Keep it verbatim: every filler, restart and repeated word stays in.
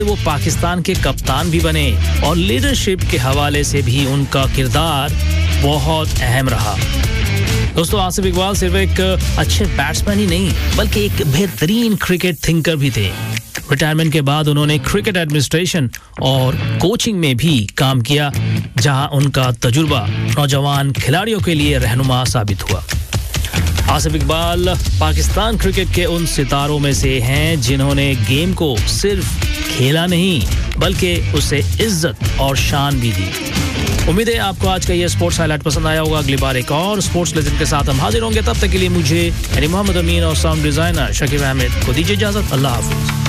वो पाकिस्तान के कप्तान भी बने और लीडरशिप के हवाले से भी उनका किरदार बहुत अहम रहा। दोस्तों, आसिफ इकबाल सिर्फ एक अच्छे बैट्समैन ही नहीं बल्कि एक बेहतरीन क्रिकेट थिंकर भी थे। रिटायरमेंट के बाद उन्होंने क्रिकेट एडमिनिस्ट्रेशन और कोचिंग में भी काम किया, जहां उनका तजुर्बा नौजवान खिलाड़ियों के लिए रहनुमा साबित हुआ। आसिफ इकबाल पाकिस्तान क्रिकेट के उन सितारों में से हैं जिन्होंने गेम को सिर्फ खेला नहीं बल्कि उसे इज्जत और शान भी दी। उम्मीद है आपको आज का ये स्पोर्ट्स हाईलाइट पसंद आया होगा। अगली बार एक और स्पोर्ट्स लेजेंड के साथ हम हाजिर होंगे। तब तक के लिए मुझे यानी मोहम्मद अमीन और साउंड डिजाइनर शकीब अहमद को दीजिए इजाजत। अल्लाह हाफिज।